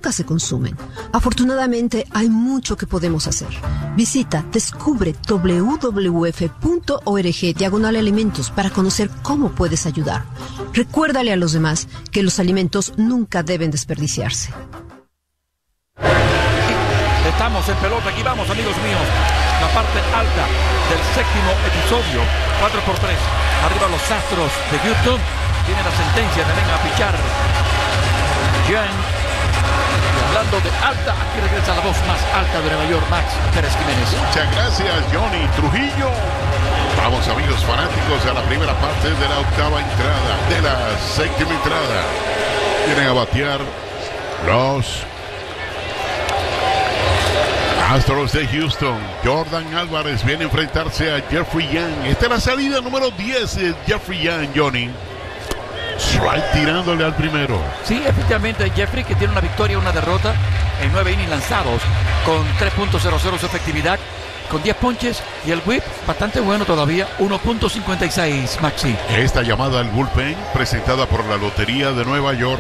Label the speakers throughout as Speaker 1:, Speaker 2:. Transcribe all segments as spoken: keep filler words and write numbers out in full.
Speaker 1: nunca se consumen. Afortunadamente, hay mucho que podemos hacer. Visita descubre w w f punto org diagonal alimentos para conocer cómo puedes ayudar. Recuérdale a los demás que los alimentos nunca deben desperdiciarse.
Speaker 2: Estamos en pelota, aquí vamos, amigos míos. La parte alta del séptimo episodio, cuatro por tres. Arriba los Astros de Houston. Tiene la sentencia, deben a pichar. Jan. Y hablando de alta, aquí regresa la voz más alta de Nueva York, Max Pérez Jiménez.
Speaker 3: Muchas gracias, Johnny Trujillo. Vamos, amigos fanáticos, a la primera parte de la octava entrada, de la séptima entrada. Vienen a batear los Astros de Houston. Jordan Álvarez viene a enfrentarse a Jeffrey Young. Esta es la salida número diez de Jeffrey Young, Johnny. Strike tirándole al primero.
Speaker 2: Sí, efectivamente, Jeffrey, que tiene una victoria y una derrota en nueve innings lanzados, con tres punto cero cero su efectividad, con diez ponches, y el whip bastante bueno todavía, uno punto cincuenta y seis, Maxi.
Speaker 3: Esta llamada al bullpen, presentada por la Lotería de Nueva York.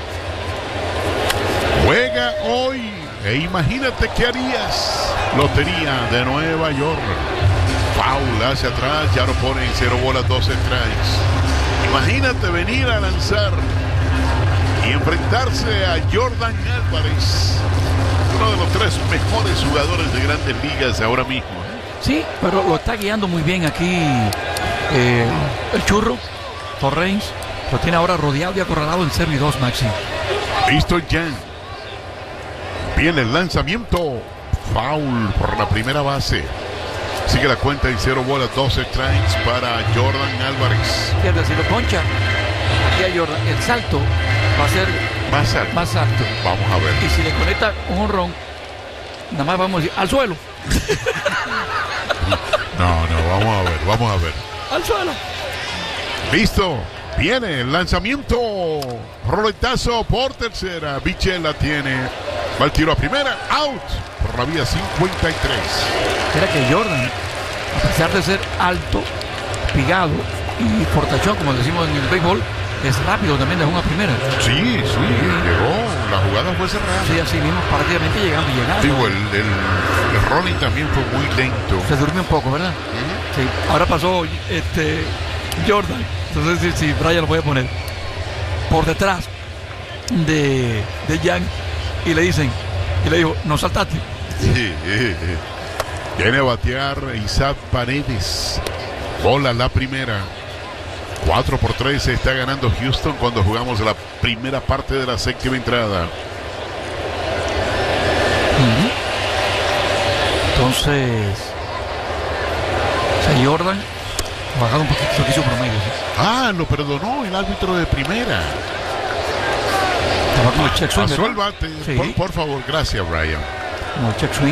Speaker 3: Juega hoy. E imagínate qué harías. Lotería de Nueva York. Foul hacia atrás, ya lo pone en cero bolas, dos strikes. Imagínate venir a lanzar y enfrentarse a Jordan Álvarez, uno de los tres mejores jugadores de Grandes Ligas ahora mismo.
Speaker 2: Sí, pero lo está guiando muy bien aquí eh, el churro Torrens. Lo tiene ahora rodeado y acorralado en cero y dos, Maxi.
Speaker 3: Listo, Jan. Viene el lanzamiento. Foul por la primera base. Sigue la cuenta en cero bolas, dos strikes para Jordan Álvarez.
Speaker 2: Fíjate, si lo poncha aquí a Jordan, el salto va a ser
Speaker 3: más alto.
Speaker 2: Más alto.
Speaker 3: Vamos a ver.
Speaker 2: Y si le conecta un jonrón, nada más vamos a decir, al suelo.
Speaker 3: No, no, vamos a ver, vamos a ver.
Speaker 2: Al suelo.
Speaker 3: Listo. Viene el lanzamiento. Roletazo por tercera. Bichel la tiene. Va el tiro a primera. Out. Por la vía cincuenta y tres.
Speaker 2: Era que Jordan, a pesar de ser alto, pigado y fortachón, como decimos en el béisbol, es rápido también de una primera.
Speaker 3: Sí, sí, llegó. La jugada fue cerrada.
Speaker 2: Sí, así mismo, prácticamente llegando y llegando.
Speaker 3: Digo, el, el, el rolling también fue muy lento.
Speaker 2: Se durmió un poco, ¿verdad? Uh-huh. Sí. Ahora pasó este Jordan. Entonces, si, si Brian lo puede poner por detrás de, de Young y le dicen, y le dijo, no saltaste.
Speaker 3: Sí, eh, eh. Viene a batear Isaac Paredes. Bola la primera. cuatro por tres se está ganando Houston cuando jugamos la primera parte de la séptima entrada.
Speaker 2: Uh-huh. Entonces, o sea, Jordan ha bajado un poquito su promedio. ¿Sí?
Speaker 3: Ah, lo perdonó el árbitro de primera.
Speaker 2: Estaba como el check swing.
Speaker 3: Pasó el bate.
Speaker 2: Sí.
Speaker 3: Por, por favor, gracias, Brian.
Speaker 2: Como el check swing.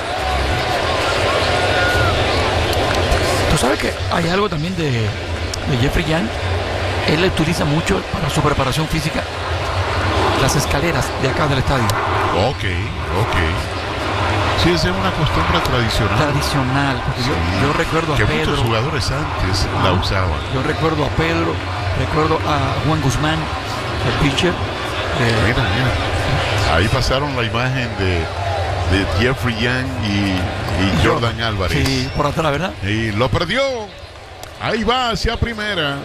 Speaker 2: Tú sabes que hay algo también de, de Jeffrey Young. Él le utiliza mucho para su preparación física las escaleras de acá del estadio.
Speaker 3: Ok, ok. Sí, esa es una costumbre tradicional.
Speaker 2: Tradicional, porque sí, yo, yo recuerdo a
Speaker 3: que
Speaker 2: Pedro.
Speaker 3: muchos jugadores antes ah, la usaban.
Speaker 2: Yo recuerdo a Pedro, recuerdo a Juan Guzmán, el pitcher.
Speaker 3: Eh, mira, mira. Ahí pasaron la imagen de, de Jeffrey Young y, y Jordan yo, Álvarez.
Speaker 2: Sí, por atrás, ¿verdad?
Speaker 3: Y lo perdió. Ahí va hacia primera.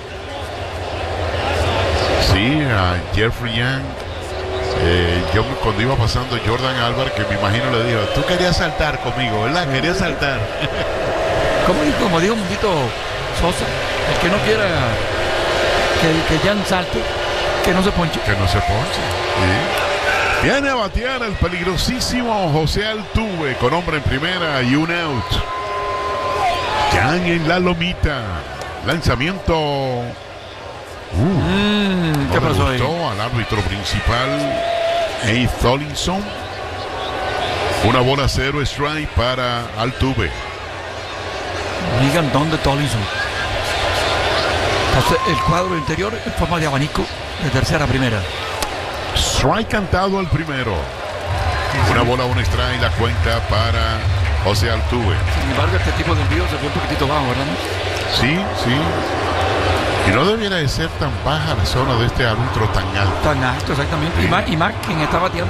Speaker 3: Sí, a Jeffrey Young. Eh, yo cuando iba pasando Jordan Álvarez, que me imagino le dijo, tú querías saltar conmigo, ¿verdad? Querías saltar.
Speaker 2: Como, como dijo un poquito Sosa, el que no quiera que, que Jan salte, que no se ponche.
Speaker 3: Que no se ponche. Sí. Viene a batear el peligrosísimo José Altuve con hombre en primera y un out. Jan en la lomita. Lanzamiento. Uh,
Speaker 2: mm, ¿Qué
Speaker 3: no
Speaker 2: pasó
Speaker 3: le gustó
Speaker 2: ahí?
Speaker 3: Al árbitro principal, Nate Tollinson. Una bola cero strike para Altuve.
Speaker 2: Digan dónde Tollinson. Entonces, el cuadro interior en forma de abanico de tercera a primera.
Speaker 3: Strike cantado al primero. Sí, una sí. bola, un strike, la cuenta para José Altuve.
Speaker 2: Sin embargo, este tipo de envío se fue un poquitito bajo, ¿verdad?
Speaker 3: Sí, sí. Y no debiera de ser tan baja la zona de este árbitro tan alto.
Speaker 2: Tan alto, exactamente. Sí. Y más, y más quien está bateando